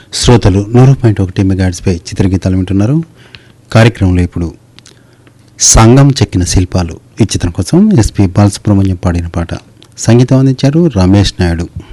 శ్రోతలు 100.1 మెగాహెర్ట్జ్పై చిత్రగీతాలు వింటున్నారు. కార్యక్రమంలో ఇప్పుడు సంగం చెక్కిన శిల్పాలు ఈ చిత్రం కోసం ఎస్పి బాలసుబ్రహ్మణ్యం పాడిన పాట. సంగీతం అందించారు రమేష్ నాయుడు.